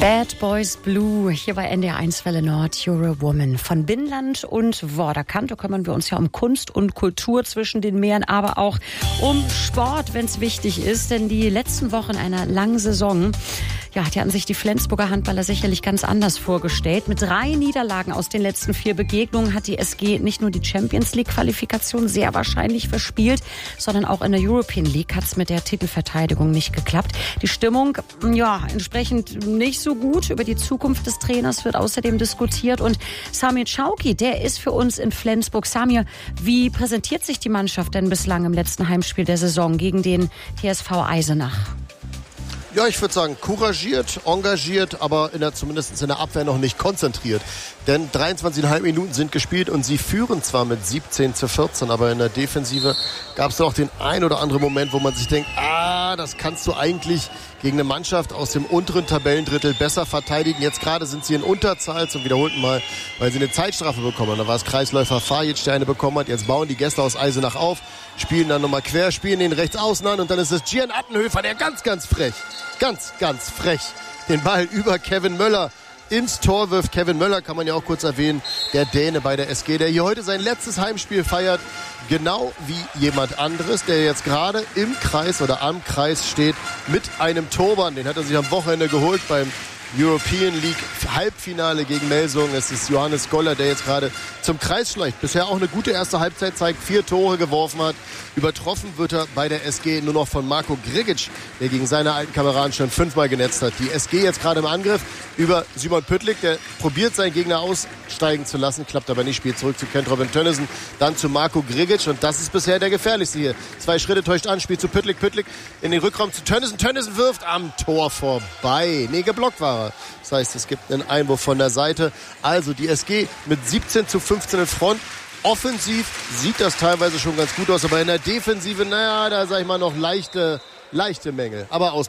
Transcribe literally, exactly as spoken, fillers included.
Bad Boys Blue, hier bei N D R eins Welle Nord, You're a Woman. Von Binnenland und Vorderkante kümmern wir uns ja um Kunst und Kultur zwischen den Meeren, aber auch um Sport, wenn es wichtig ist. Denn die letzten Wochen einer langen Saison, ja, die hatten sich die Flensburger Handballer sicherlich ganz anders vorgestellt. Mit drei Niederlagen aus den letzten vier Begegnungen hat die S G nicht nur die Champions League-Qualifikation sehr wahrscheinlich verspielt, sondern auch in der European League hat es mit der Titelverteidigung nicht geklappt. Die Stimmung, ja, entsprechend nicht so gut. Über die Zukunft des Trainers wird außerdem diskutiert. Und Samir Chauki, der ist für uns in Flensburg. Samir, wie präsentiert sich die Mannschaft denn bislang im letzten Heimspiel der Saison gegen den T S V Eisenach? Ja, ich würde sagen, couragiert, engagiert, aber in der, zumindest in der Abwehr noch nicht konzentriert. Denn dreiundzwanzig Komma fünf Minuten sind gespielt und sie führen zwar mit siebzehn zu vierzehn, aber in der Defensive gab es doch den ein oder anderen Moment, wo man sich denkt, ah, das kannst du eigentlich gegen eine Mannschaft aus dem unteren Tabellendrittel besser verteidigen. Jetzt gerade sind sie in Unterzahl, zum wiederholten Mal, weil sie eine Zeitstrafe bekommen. Da war es Kreisläufer Fajic, der eine bekommen hat. Jetzt bauen die Gäste aus Eisenach auf, spielen dann nochmal quer, spielen den rechts außen an und dann ist es Gian Attenhöfer, der ganz, ganz frech, ganz, ganz frech den Ball über Kevin Möller ins Tor wirft. Kevin Möller kann man ja auch kurz erwähnen, der Däne bei der S G, der hier heute sein letztes Heimspiel feiert, genau wie jemand anderes, der jetzt gerade im Kreis oder am Kreis steht mit einem Turban. Den hat er sich am Wochenende geholt beim European League Halbfinale gegen Melsungen. Es ist Johannes Goller, der jetzt gerade zum Kreis schleicht. Bisher auch eine gute erste Halbzeit zeigt, vier Tore geworfen hat. Übertroffen wird er bei der S G nur noch von Marko Grigic, der gegen seine alten Kameraden schon fünfmal genetzt hat. Die S G jetzt gerade im Angriff über Simon Püttlik, der probiert seinen Gegner aussteigen zu lassen, klappt aber nicht, spielt zurück zu Kent Robin Tönnissen, dann zu Marko Grigic und das ist bisher der gefährlichste hier. Zwei Schritte täuscht an, spielt zu Püttlik, Püttlik in den Rückraum zu Tönnissen, Tönnissen wirft am Tor vorbei. Nee, geblockt war er. Das heißt, es gibt einen Einwurf von der Seite. Also die S G mit siebzehn zu fünfzehn in Front. Offensiv sieht das teilweise schon ganz gut aus, aber in der Defensive, naja, da sag ich mal noch leichte, leichte Mängel. Aber aus